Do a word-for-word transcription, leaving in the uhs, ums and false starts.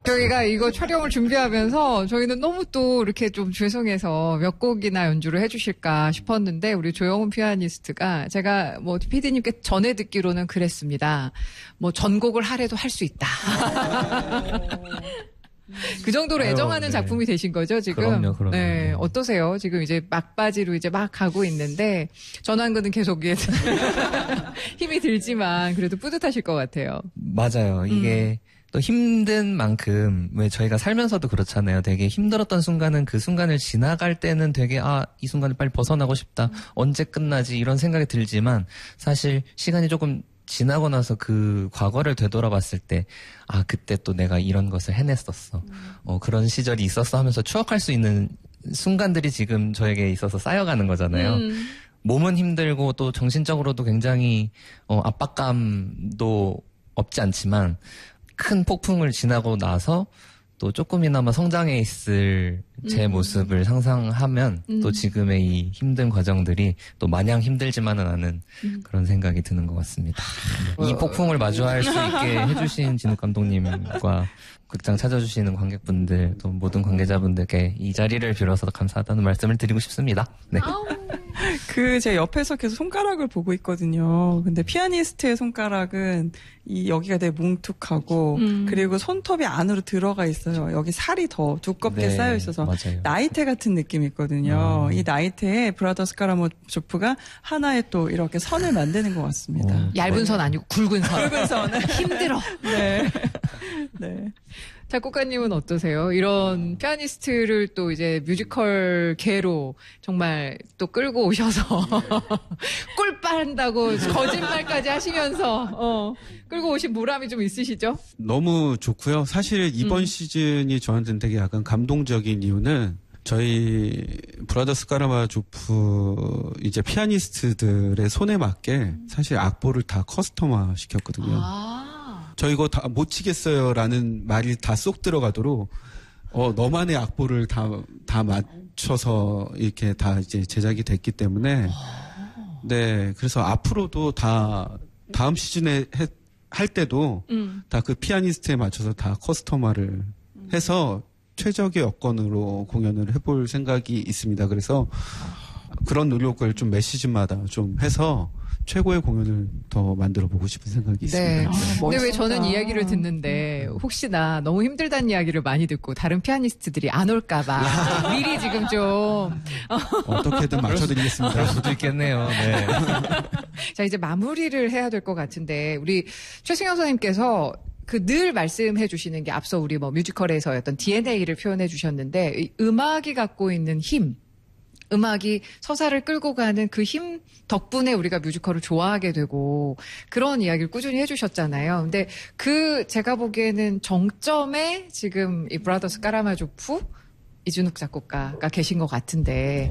저희가 이거 촬영을 준비하면서 저희는 너무 또 이렇게 좀 죄송해서 몇 곡이나 연주를 해주실까 싶었는데 우리 조영훈 피아니스트가 제가 뭐 피디님께 전해 듣기로는 그랬습니다. 뭐 전곡을 하래도 할 수 있다. 그 정도로 아유, 애정하는 네. 작품이 되신 거죠, 지금? 그럼요, 그럼요. 네. 어떠세요? 지금 이제 막바지로 이제 막 가고 있는데, 전완근은 계속 위에 힘이 들지만, 그래도 뿌듯하실 것 같아요. 맞아요. 이게 음. 또 힘든 만큼, 왜 저희가 살면서도 그렇잖아요. 되게 힘들었던 순간은 그 순간을 지나갈 때는 되게, 아, 이 순간을 빨리 벗어나고 싶다. 음. 언제 끝나지? 이런 생각이 들지만, 사실 시간이 조금 지나고 나서 그 과거를 되돌아봤을 때, 아, 그때 또 내가 이런 것을 해냈었어. 음. 어, 그런 시절이 있었어 하면서 추억할 수 있는 순간들이 지금 저에게 있어서 쌓여가는 거잖아요. 음. 몸은 힘들고 또 정신적으로도 굉장히, 어, 압박감도 없지 않지만, 큰 폭풍을 지나고 나서 또 조금이나마 성장해 있을 제 음. 모습을 상상하면 음. 또 지금의 이 힘든 과정들이 또 마냥 힘들지만은 않은 음. 그런 생각이 드는 것 같습니다. 이 폭풍을 마주할 수 있게 해주신 진욱 감독님과 극장 찾아주시는 관객분들 또 모든 관계자분들께 이 자리를 빌어서 감사하다는 말씀을 드리고 싶습니다. 네. 그 제 옆에서 계속 손가락을 보고 있거든요. 근데 피아니스트의 손가락은 이 여기가 되게 뭉툭하고 음. 그리고 손톱이 안으로 들어가 있어요. 여기 살이 더 두껍게 네, 쌓여 있어서 맞아요. 나이테 같은 느낌이 있거든요. 음. 이 나이테에 브라더스 카라마조프가 하나의 또 이렇게 선을 만드는 것 같습니다. 오, 얇은 선 아니고 굵은 선. 굵은 선. 힘들어. 네. 네. 작곡가님은 어떠세요? 이런 피아니스트를 또 이제 뮤지컬계로 정말 또 끌고 오셔서 꿀빨한다고 거짓말까지 하시면서 어, 끌고 오신 보람이 좀 있으시죠? 너무 좋고요. 사실 이번 음. 시즌이 저한테는 되게 약간 감동적인 이유는 저희 브라더스 카라마조프 이제 피아니스트들의 손에 맞게 사실 악보를 다 커스터마 시켰거든요. 아. 저 이거 다 못 치겠어요라는 말이 다 쏙 들어가도록 어 너만의 악보를 다 다 맞춰서 이렇게 다 이제 제작이 됐기 때문에 네 그래서 앞으로도 다 다음 시즌에 해, 할 때도 음. 다 그 피아니스트에 맞춰서 다 커스터마를 해서 최적의 여건으로 공연을 해볼 생각이 있습니다. 그래서 그런 노력을 좀 매 시즌마다 좀 해서 최고의 공연을 더 만들어 보고 싶은 생각이 있습니다. 네. 아, 근데 왜 저는 이야기를 듣는데 혹시나 너무 힘들다는 이야기를 많이 듣고 다른 피아니스트들이 안 올까봐 미리 지금 좀 어떻게든 맞춰드리겠습니다. 그럴 수도 있겠네요. 네. 자 이제 마무리를 해야 될 것 같은데 우리 최승영 선생님께서 그 늘 말씀해 주시는 게 앞서 우리 뭐 뮤지컬에서 어떤 디엔에이를 표현해 주셨는데 이 음악이 갖고 있는 힘. 음악이 서사를 끌고 가는 그 힘 덕분에 우리가 뮤지컬을 좋아하게 되고 그런 이야기를 꾸준히 해주셨잖아요. 근데 그 제가 보기에는 정점에 지금 이 브라더스 카라마조프 이준욱 작곡가가 계신 것 같은데